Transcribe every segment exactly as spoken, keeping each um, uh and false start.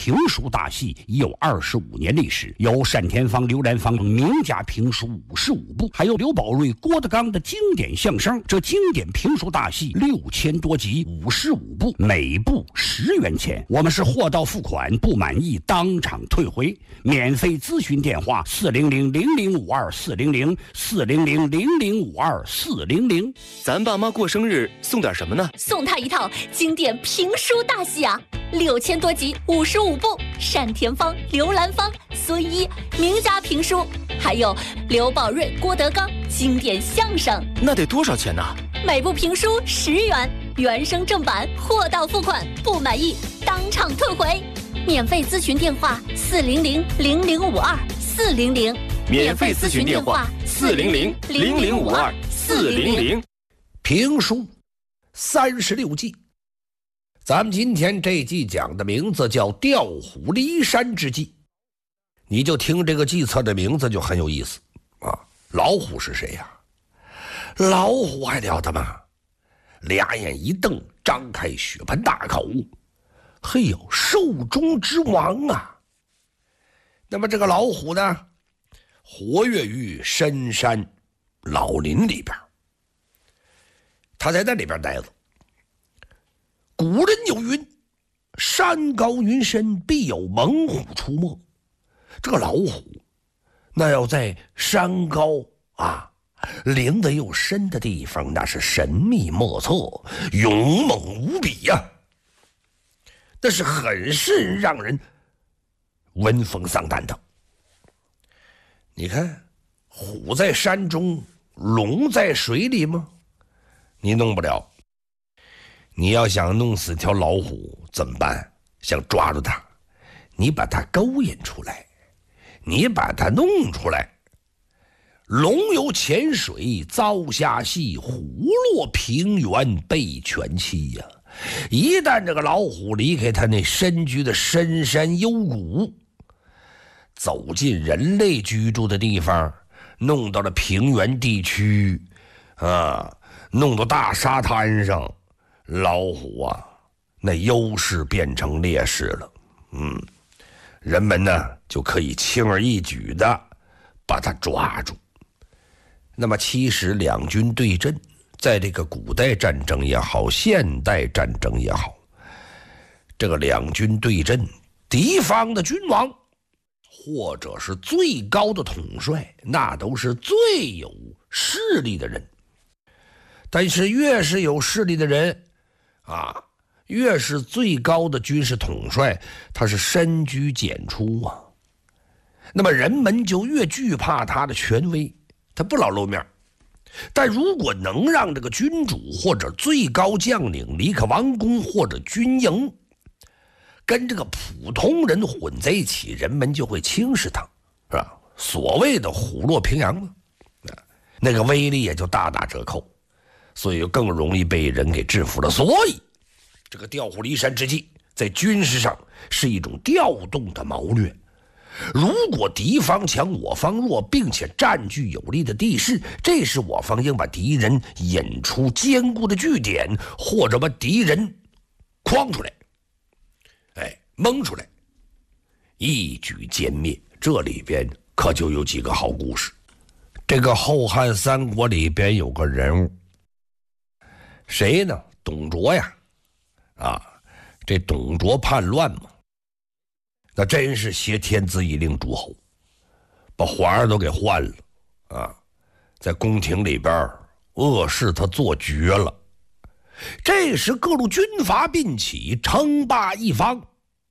评书大戏已有二十五年历史，有单田芳、刘兰芳名家评书五十五部，还有刘宝瑞、郭德纲的经典相声。这经典评书大戏六千多集，五十五部，每部十元钱。我们是货到付款，不满意当场退回。免费咨询电话：四零零零零五二四零零四零零零零五二四零零。 咱爸妈过生日送点什么呢？ 送他一套经典评书大戏啊，六千多集，五十五部，单田芳、刘兰芳、孙一名家评书，还有刘宝瑞、郭德纲经典相声。 那得多少钱呢？ 每部评书十元，原声正版，货到付款，不满意当场退回。免费咨询电话：四零零零零五二四零零。 免费咨询电话：四零零零零五二四零零。 评书三十六计，咱们今天这计讲的名字叫调虎离山之计。你就听这个计策的名字就很有意思啊！老虎是谁呀？老虎还了得吗？俩眼一瞪，张开血盆大口，嘿呦，兽中之王啊！那么这个老虎呢，活跃于深山老林里边，他在那里边待着。古人有云：山高云深，必有猛虎出没。这个老虎那要在山高啊林子又深的地方，那是神秘莫测，勇猛无比呀、啊，那是很是让人闻风丧胆的。你看，虎在山中，龙在水里吗？你弄不了。你要想弄死条老虎怎么办？想抓住它，你把它勾引出来，你把它弄出来。龙游浅水遭虾戏，虎落平原被犬欺呀、啊！一旦这个老虎离开它那深居的深山幽谷，走进人类居住的地方，弄到了平原地区啊，弄到大沙滩上，老虎啊那优势变成劣势了。嗯，人们呢就可以轻而易举的把它抓住。那么其实两军对阵，在这个古代战争也好，现代战争也好，这个两军对阵，敌方的君王或者是最高的统帅，那都是最有势力的人。但是越是有势力的人啊，越是最高的军事统帅，他是深居简出啊，那么人们就越惧怕他的权威，他不老露面。但如果能让这个君主或者最高将领离开王宫或者军营，跟这个普通人混在一起，人们就会轻视他，是吧？所谓的虎落平阳嘛，那个威力也就大打折扣，所以更容易被人给制服了。所以这个调虎离山之计在军事上是一种调动的谋略。如果敌方强我方弱，并且占据有利的地势，这时我方应把敌人引出坚固的据点，或者把敌人诓出来，哎，蒙出来，一举歼灭。这里边可就有几个好故事。这个后汉三国里边有个人物，谁呢？董卓呀，啊，这董卓叛乱嘛，那真是挟天子以令诸侯，把皇上都给换了啊！在宫廷里边，恶事他做绝了。这时各路军阀并起，称霸一方。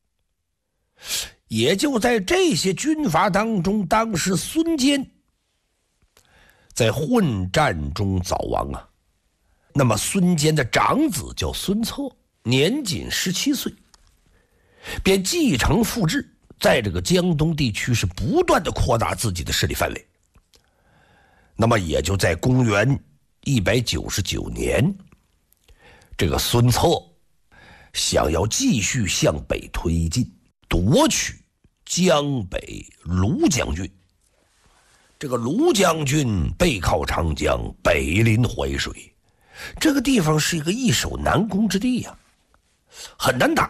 也就在这些军阀当中，当时孙坚在混战中早亡啊。那么孙坚的长子叫孙策，年仅十七岁。便继承父志，在这个江东地区是不断的扩大自己的势力范围。那么也就在公元一百九十九年，这个孙策想要继续向北推进，夺取江北卢将军。这个卢将军背靠长江，北临淮水，这个地方是一个易守难攻之地呀、啊，很难打。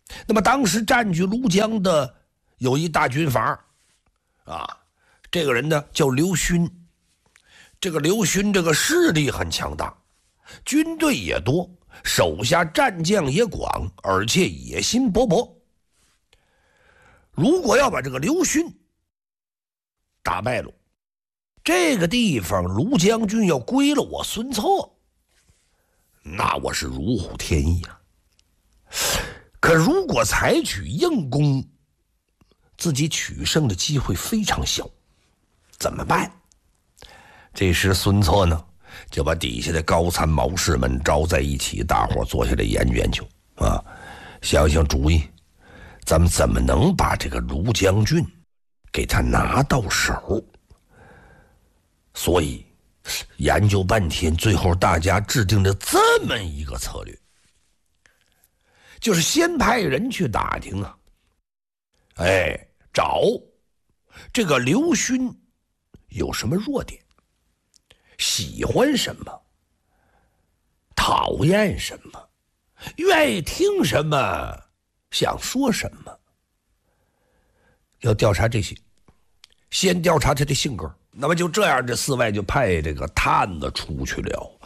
那么当时占据庐江的有一大军阀啊，这个人呢叫刘勋。这个刘勋这个势力很强大，军队也多，手下战将也广，而且野心勃勃。如果要把这个刘勋打败了，这个地方庐将军要归了我孙策，那我是如虎添翼啊。可如果采取硬攻，自己取胜的机会非常小，怎么办？这时孙策呢就把底下的高参谋士们招在一起，大伙坐下来研究研究啊，想想主意，咱们怎么能把这个庐将军给他拿到手？所以研究半天，最后大家制定了这么一个策略，就是先派人去打听啊，哎，找这个刘勋有什么弱点，喜欢什么，讨厌什么，愿意听什么，想说什么，要调查这些，先调查他的性格。那么就这样，这寺外就派这个探子出去了。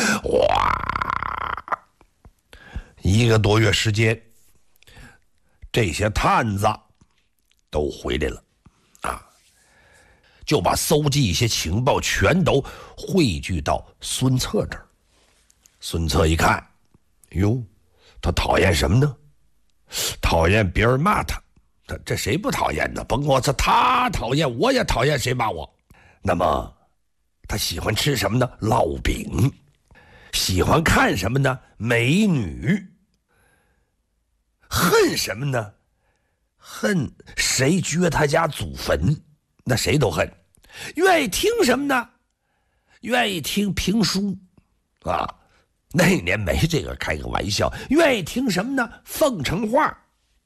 哇，一个多月时间，这些探子都回来了啊，就把搜集一些情报全都汇聚到孙策这儿。孙策一看，哟，他讨厌什么呢？讨厌别人骂他，他这谁不讨厌呢？甭管是他讨厌，我也讨厌谁骂我。那么他喜欢吃什么呢？烙饼。喜欢看什么呢？美女。恨什么呢？恨谁掘他家祖坟，那谁都恨。愿意听什么呢？愿意听评书啊，那年没这个，开个玩笑。愿意听什么呢？奉承话。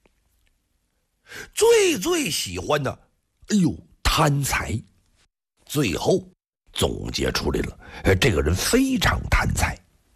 最最喜欢的，哎呦，贪财。最后总结出来了，这个人非常贪财，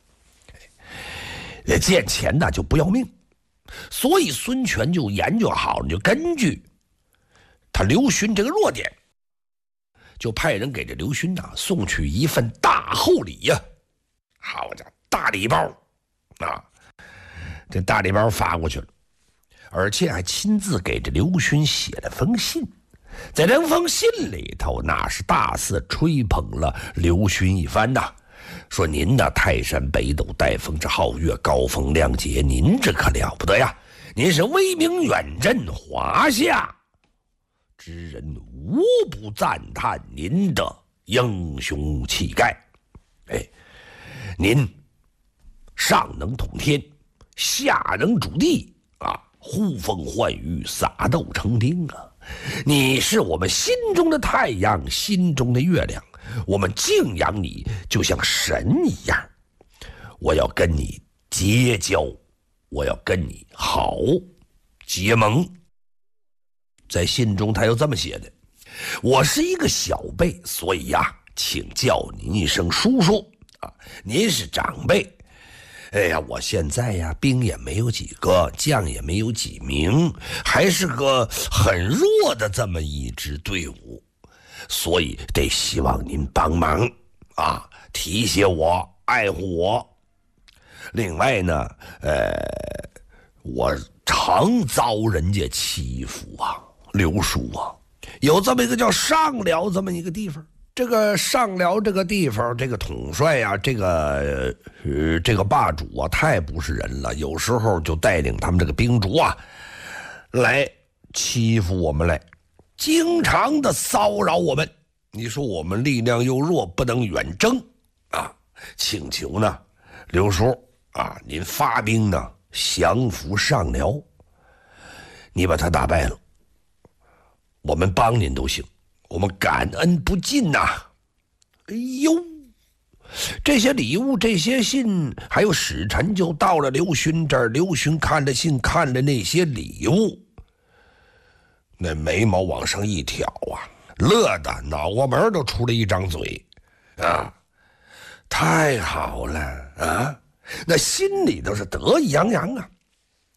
见钱呢就不要命。所以孙权就研究好了，就根据他刘勋这个弱点，就派人给这刘勋呐送去一份大厚礼呀、啊，好家伙，大礼包啊！这大礼包发过去了，而且还亲自给这刘勋写了封信。在这封信里头，那是大肆吹捧了刘勋一番呐，说您的泰山北斗带风之皓月，高风亮节，您这可了不得呀！您是威名远震华夏之人，无不赞叹您的英雄气概。哎，您上能统天，下能主地啊，呼风唤雨，撒豆成兵啊！你是我们心中的太阳，心中的月亮，我们敬仰你就像神一样。我要跟你结交，我要跟你好结盟。在信中他又这么写的：我是一个小辈，所以呀、啊，请叫您一声叔叔啊，您是长辈。哎呀，我现在呀，兵也没有几个，将也没有几名，还是个很弱的这么一支队伍，所以得希望您帮忙啊，提携我，爱护我。另外呢，呃，我常遭人家欺负啊，刘叔啊，有这么一个叫上辽这么一个地方。这个上辽这个地方，这个统帅呀、啊，这个呃，这个霸主啊，太不是人了。有时候就带领他们这个兵卒啊，来欺负我们来，经常的骚扰我们。你说我们力量又弱，不能远征啊，请求呢，刘叔啊，您发兵呢，降服上辽，你把他打败了，我们帮您都行。我们感恩不尽呐、啊！哎呦，这些礼物、这些信，还有使臣就到了刘勋这儿。刘勋看了信，看了那些礼物，那眉毛往上一挑啊，乐得脑瓜门都出了一张嘴啊！太好了啊！那心里都是得意洋洋啊！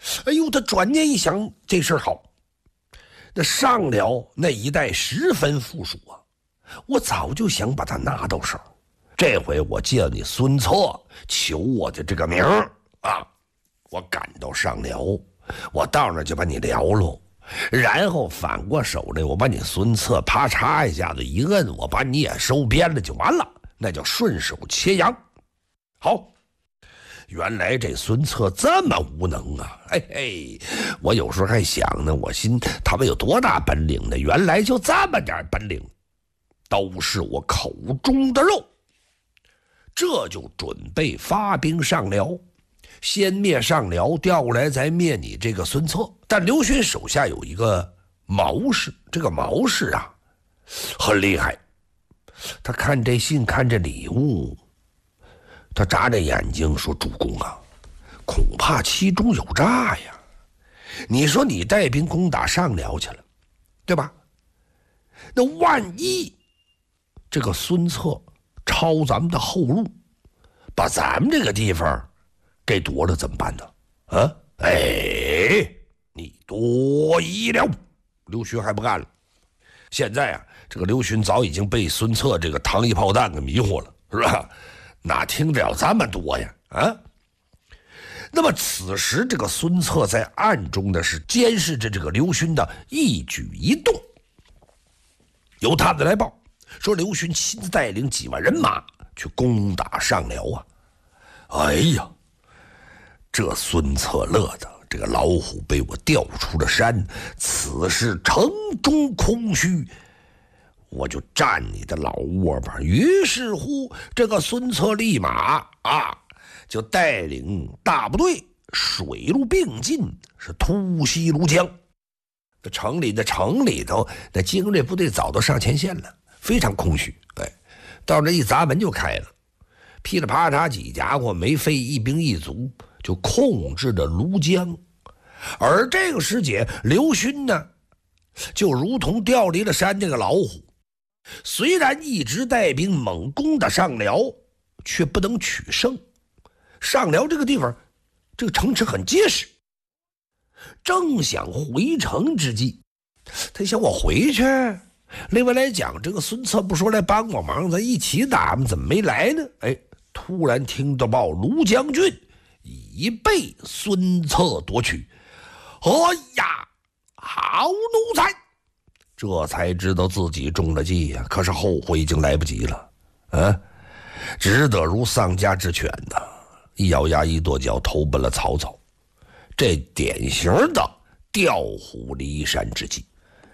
哎呦，他转念一想，这事儿好，那上辽那一带十分富庶啊，我早就想把它拿到手。这回我借你孙策求我的这个名儿啊，我赶到上辽，我到那就把你撩喽，然后反过手来，我把你孙策啪嚓一下子一摁，我把你也收编了就完了，那叫顺手切羊。好，原来这孙策这么无能啊！嘿嘿，我有时候还想呢，我心他们有多大本领呢？原来就这么点本领，都是我口中的肉。这就准备发兵上辽，先灭上辽，调过来再灭你这个孙策。但刘询手下有一个毛氏，这个毛氏啊很厉害，他看这信，看这礼物，他眨着眼睛说：“主公啊，恐怕其中有诈呀！你说你带兵攻打上辽去了，对吧？那万一这个孙策抄咱们的后路，把咱们这个地方给夺了怎么办呢？啊，哎，你多疑了。”刘询还不干了。现在啊，这个刘询早已经被孙策这个糖衣炮弹给迷惑了，是吧？哪听得了这么多呀？啊！那么此时这个孙策在暗中呢是监视着这个刘询的一举一动。有探子来报说，刘询亲自带领几万人马去攻打上辽啊！哎呀，这孙策乐的，这个老虎被我调出了山，此事城中空虚，我就占你的老窝吧。于是乎，这个孙策立马啊，就带领大部队水陆并进，是突袭庐江。这城里的城里头，那精锐部队早都上前线了，非常空虚。哎，到这一砸门就开了，噼里啪嚓几家伙没费一兵一卒就控制了庐江。而这个时节，刘询呢，就如同调离了山这个老虎，虽然一直带兵猛攻的上辽，却不能取胜。上辽这个地方，这个城池很结实。正想回城之际，他想我回去。另外来讲，这个孙策不说来帮我忙，咱一起打吗？怎么没来呢？哎，突然听到报，庐江郡已被孙策夺取。哎呀，好奴才！这才知道自己中了计呀、啊，可是后悔已经来不及了。啊，只得如丧家之犬呐、啊，一咬牙一跺脚，投奔了曹操。这典型的调虎离山之计。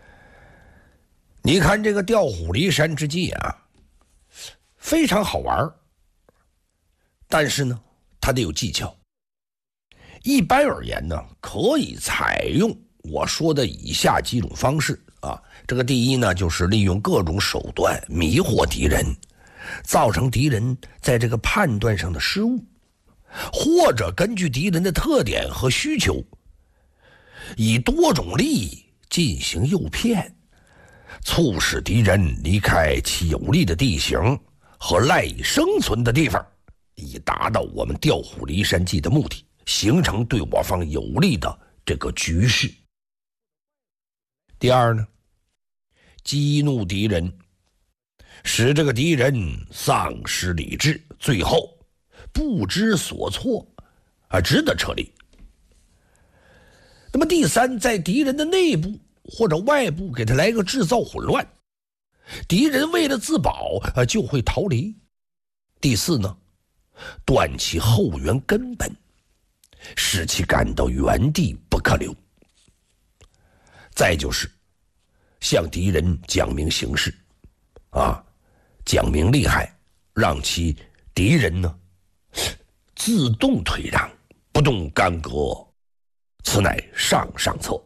你看这个调虎离山之计啊，非常好玩，但是呢，它得有技巧。一般而言呢，可以采用我说的以下几种方式啊。这个第一呢，就是利用各种手段迷惑敌人，造成敌人在这个判断上的失误。或者根据敌人的特点和需求，以多种利益进行诱骗，促使敌人离开其有利的地形和赖以生存的地方，以达到我们调虎离山计的目的，形成对我方有利的这个局势。第二呢，激怒敌人，使这个敌人丧失理智，最后不知所措，啊，只得撤离。那么第三，在敌人的内部或者外部给他来个制造混乱，敌人为了自保，啊，就会逃离。第四呢，断其后援根本，使其感到原地不可留。再就是向敌人讲明形势，啊，讲明利害，让其敌人呢自动退让，不动干戈，此乃上上策。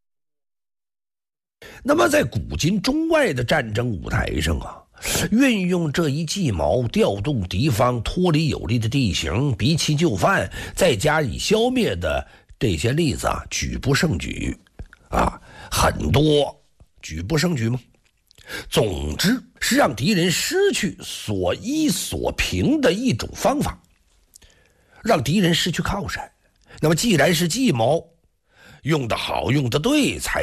那么在古今中外的战争舞台上啊，运用这一计谋，调动敌方脱离有利的地形，逼其就范，再加以消灭的这些例子啊，举不胜举啊，很多，举不胜举吗？总之是让敌人失去所依所凭的一种方法，让敌人失去靠山。那么既然是计谋， 用得好，用得对才